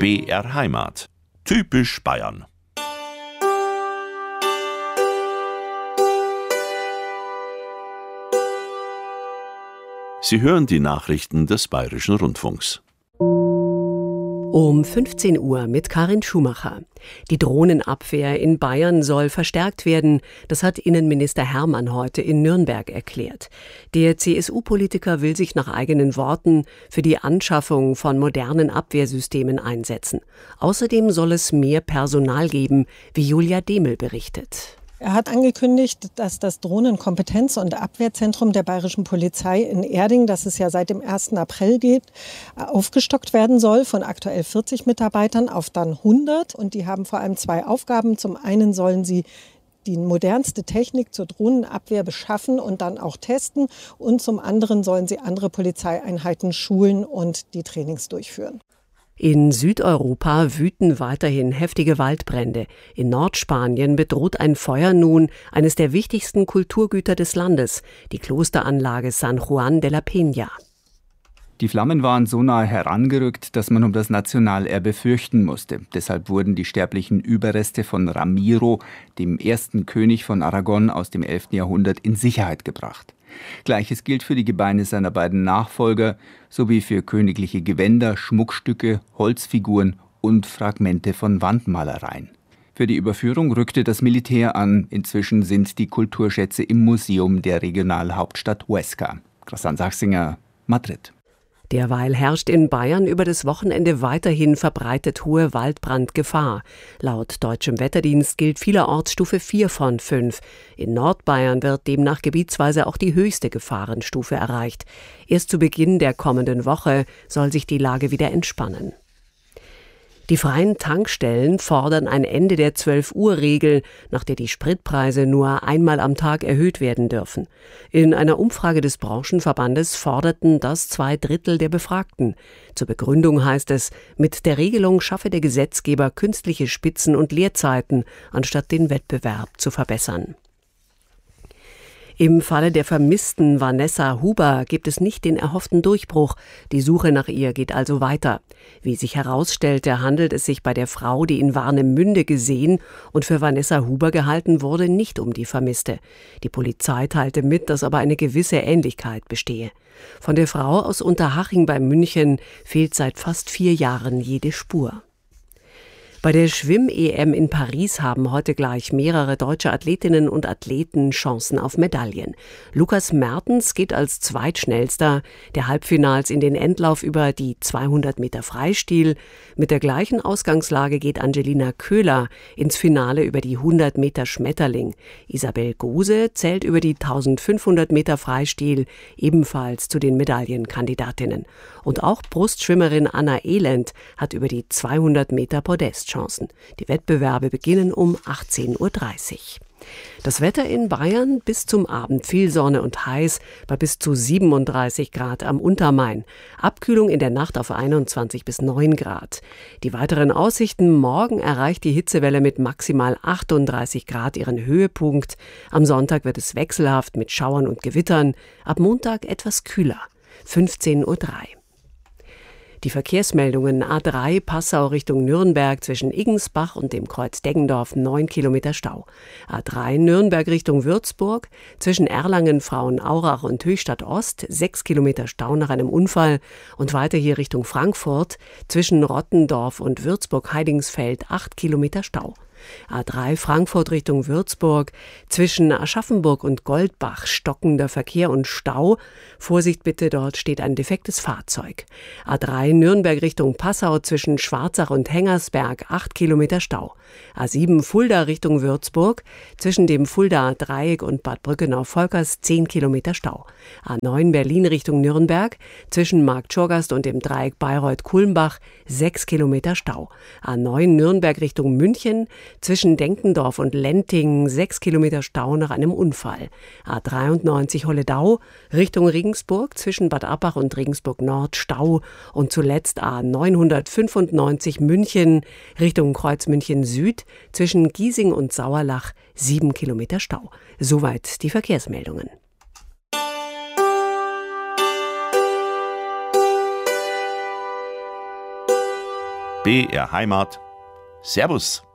BR Heimat. Typisch Bayern. Sie hören die Nachrichten des Bayerischen Rundfunks. Um 15 Uhr mit Karin Schumacher. Die Drohnenabwehr in Bayern soll verstärkt werden. Das hat Innenminister Hermann heute in Nürnberg erklärt. Der CSU-Politiker will sich nach eigenen Worten für die Anschaffung von modernen Abwehrsystemen einsetzen. Außerdem soll es mehr Personal geben, wie Julia Demel berichtet. Er hat angekündigt, dass das Drohnenkompetenz- und Abwehrzentrum der Bayerischen Polizei in Erding, das es ja seit dem 1. April gibt, aufgestockt werden soll von aktuell 40 Mitarbeitern auf dann 100. Und die haben vor allem zwei Aufgaben. Zum einen sollen sie die modernste Technik zur Drohnenabwehr beschaffen und dann auch testen. Und zum anderen sollen sie andere Polizeieinheiten schulen und die Trainings durchführen. In Südeuropa wüten weiterhin heftige Waldbrände. In Nordspanien bedroht ein Feuer nun eines der wichtigsten Kulturgüter des Landes, die Klosteranlage San Juan de la Peña. Die Flammen waren so nahe herangerückt, dass man um das Nationalerbe fürchten musste. Deshalb wurden die sterblichen Überreste von Ramiro, dem ersten König von Aragon aus dem 11. Jahrhundert, in Sicherheit gebracht. Gleiches gilt für die Gebeine seiner beiden Nachfolger sowie für königliche Gewänder, Schmuckstücke, Holzfiguren und Fragmente von Wandmalereien. Für die Überführung rückte das Militär an. Inzwischen sind die Kulturschätze im Museum der Regionalhauptstadt Huesca. Christian Sachsinger, Madrid. Derweil herrscht in Bayern über das Wochenende weiterhin verbreitet hohe Waldbrandgefahr. Laut deutschem Wetterdienst gilt vielerorts Stufe 4 von 5. In Nordbayern wird demnach gebietsweise auch die höchste Gefahrenstufe erreicht. Erst zu Beginn der kommenden Woche soll sich die Lage wieder entspannen. Die freien Tankstellen fordern ein Ende der 12-Uhr-Regel, nach der die Spritpreise nur einmal am Tag erhöht werden dürfen. In einer Umfrage des Branchenverbandes forderten das 2/3 der Befragten. Zur Begründung heißt es, mit der Regelung schaffe der Gesetzgeber künstliche Spitzen- und Leerzeiten, anstatt den Wettbewerb zu verbessern. Im Falle der vermissten Vanessa Huber gibt es nicht den erhofften Durchbruch. Die Suche nach ihr geht also weiter. Wie sich herausstellte, handelt es sich bei der Frau, die in Warnemünde gesehen und für Vanessa Huber gehalten wurde, nicht um die Vermisste. Die Polizei teilte mit, dass aber eine gewisse Ähnlichkeit bestehe. Von der Frau aus Unterhaching bei München fehlt seit fast 4 Jahren jede Spur. Bei der Schwimm-EM in Paris haben heute gleich mehrere deutsche Athletinnen und Athleten Chancen auf Medaillen. Lukas Mertens geht als Zweitschnellster der Halbfinals in den Endlauf über die 200 Meter Freistil. Mit der gleichen Ausgangslage geht Angelina Köhler ins Finale über die 100 Meter Schmetterling. Isabel Gose zählt über die 1500 Meter Freistil ebenfalls zu den Medaillenkandidatinnen. Und auch Brustschwimmerin Anna Elend hat über die 200 Meter Podestchancen. Die Wettbewerbe beginnen um 18:30 Uhr. Das Wetter in Bayern: bis zum Abend viel Sonne und heiß bei bis zu 37 Grad am Untermain. Abkühlung in der Nacht auf 21 bis 9 Grad. Die weiteren Aussichten: morgen erreicht die Hitzewelle mit maximal 38 Grad ihren Höhepunkt. Am Sonntag wird es wechselhaft mit Schauern und Gewittern. Ab Montag etwas kühler. 15:03 Uhr. Die Verkehrsmeldungen: A3 Passau Richtung Nürnberg zwischen Iggensbach und dem Kreuz Deggendorf 9 Kilometer Stau. A3 Nürnberg Richtung Würzburg zwischen Erlangen, Frauenaurach und Höchstadt Ost 6 Kilometer Stau nach einem Unfall. Und weiter hier Richtung Frankfurt zwischen Rottendorf und Würzburg-Heidingsfeld 8 Kilometer Stau. A3 Frankfurt Richtung Würzburg zwischen Aschaffenburg und Goldbach stockender Verkehr und Stau. Vorsicht bitte, dort steht ein defektes Fahrzeug. A3 Nürnberg Richtung Passau zwischen Schwarzach und Hengersberg 8 Kilometer Stau. A7 Fulda Richtung Würzburg zwischen dem Fuldaer Dreieck und Bad Brückenau-Volkers 10 Kilometer Stau. A9 Berlin Richtung Nürnberg zwischen Marktschorgast und dem Dreieck Bayreuth-Kulmbach 6 Kilometer Stau. A9 Nürnberg Richtung München zwischen Denkendorf und Lentingen 6 Kilometer Stau nach einem Unfall. A93 Holledau Richtung Regensburg zwischen Bad Abbach und Regensburg Nord Stau. Und zuletzt A995 München Richtung Kreuzmünchen Süd zwischen Giesing und Sauerlach 7 Kilometer Stau. Soweit die Verkehrsmeldungen. BR Heimat. Servus.